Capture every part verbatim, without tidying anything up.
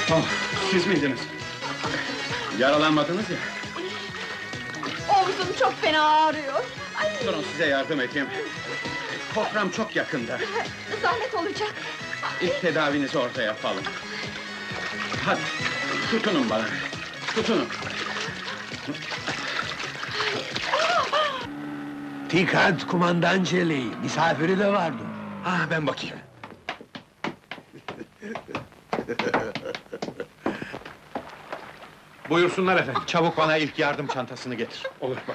Oh, siz miydiniz? Yaralanmadınız ya. Omzum çok fena ağrıyor. Ay, Durun size yardım edeyim. Toprağım çok yakında. zahmet olacak. İlk tedavinizi orada yapalım. Hadi, tutunun bana. Tutunun. Dikkat kumandanceli, misafiri de vardı. Ah, ben bakayım. Buyursunlar efendim. Çabuk bana ilk yardım çantasını getir. Olur baş.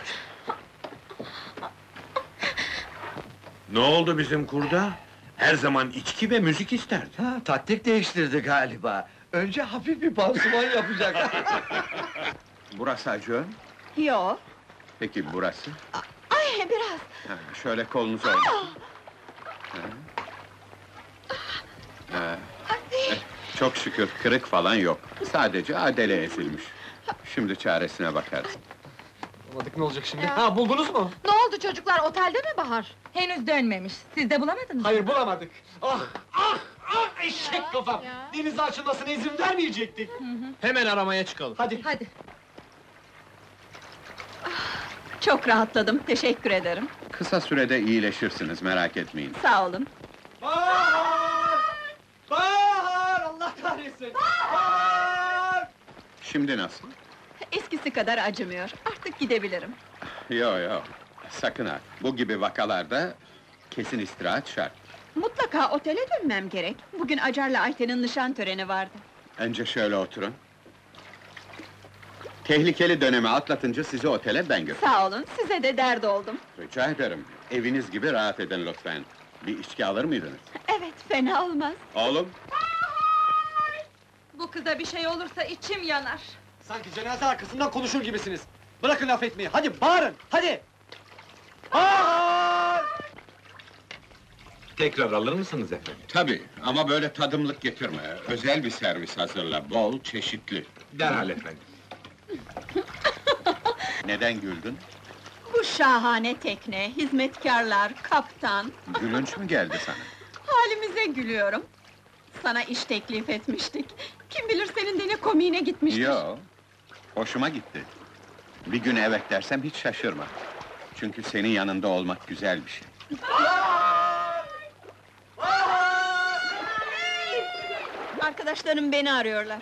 Ne oldu bizim kurda? Her zaman içki ve müzik isterdi. Ha, taktik değiştirdi galiba. Önce hafif bir pansuman yapacak. Burası acıyor mu? Yo, Peki burası? ay biraz. Ha, şöyle kolunuzu oynatın. Ha, Ay, çok şükür kırık falan yok. Sadece adele ezilmiş. Şimdi çaresine bakarız. Bulamadık, ne olacak şimdi? Ha, buldunuz mu? ne oldu çocuklar, otelde mi Bahar? Henüz dönmemiş. Siz de bulamadınız mı? Hayır, bulamadık. Ah, ah, ah, eşek kafam! Denize açılmasına izin vermeyecektik. Hemen aramaya çıkalım. Hadi. Hadi. Çok rahatladım, teşekkür ederim. Kısa sürede iyileşirsiniz, merak etmeyin. Sağ olun. Bahar! Bahar! Allah kahretsin! Bahar! Şimdi nasıl? Eskisi kadar acımıyor, artık gidebilirim. Yo yo, sakın ha! Bu gibi vakalarda kesin istirahat şart. Mutlaka otele dönmem gerek. Bugün Acar'la Ayten'in nişan töreni vardı. Önce şöyle oturun. Tehlikeli dönemi atlatınca sizi otele ben götürürüm. Sağ olun, size de dert oldum. Rica ederim, eviniz gibi rahat edin lütfen. Bir içki alır mıydınız? Evet, fena olmaz. Oğlum, Bu kıza bir şey olursa içim yanar. Sanki cenaze arkasından konuşur gibisiniz. Bırakın laf etmeyi, hadi bağırın, hadi! Bahar! Tekrar alır mısınız efendim? tabii ama böyle tadımlık getirme. Özel bir servis hazırla, bol, çeşitli. Derhal efendim. Neden güldün? Bu şahane tekne, hizmetkarlar, kaptan... Gülünç mü geldi sana? Halimize gülüyorum. Sana iş teklif etmiştik. Kim bilir senin de ne komiğine gitmiştir. Yo, hoşuma gitti. Bir gün evet dersem hiç şaşırma. Çünkü senin yanında olmak güzel bir şey. Arkadaşlarım beni arıyorlar.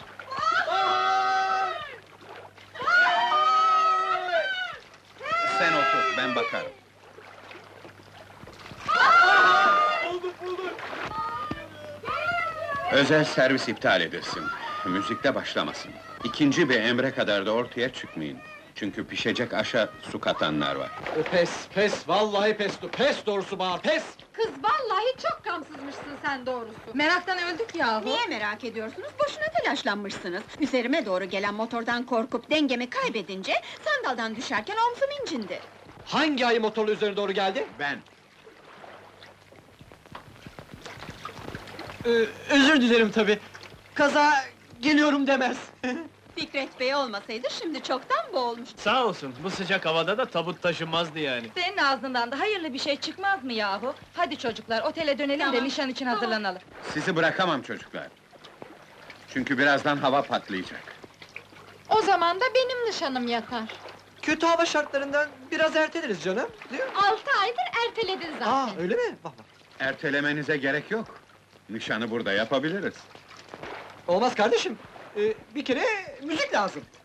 Sen otur, ben bakarım. Buldum, buldum! Özel servis iptal edilsin. Müzikte başlamasın. İkinci bir emre kadar da ortaya çıkmayın. Çünkü pişecek aşa su katanlar var. O pes, pes, vallahi pes, pes doğrusu Bahar, pes! Kız vallahi çok gamsızmışsın sen doğrusu. Meraktan öldük yahu. Niye merak ediyorsunuz? Boşuna telaşlanmışsınız. Üzerime doğru gelen motordan korkup dengemi kaybedince... ...sandaldan düşerken omzum incindi. Hangi ayı motorlu üzerine doğru geldi? Ben. Ee, özür dilerim tabii. Kaza geliyorum demez. Fikret Bey olmasaydı şimdi çoktan boğulmuştu. Sağ olsun, bu sıcak havada da tabut taşınmazdı yani. Senin ağzından da hayırlı bir şey çıkmaz mı yahu? Hadi çocuklar, otele dönelim de Tamam. nişan için hazırlanalım. Sizi bırakamam çocuklar. Çünkü birazdan hava patlayacak. O zaman da benim nişanım yatar. Kötü hava şartlarından biraz erteleriz canım, değil mi? Altı aydır erteledin zaten. Aa, öyle mi? Bak bak. Ertelemenize gerek yok. Nişanı burada yapabiliriz. Olmaz kardeşim. Ee, bir kere müzik lazım.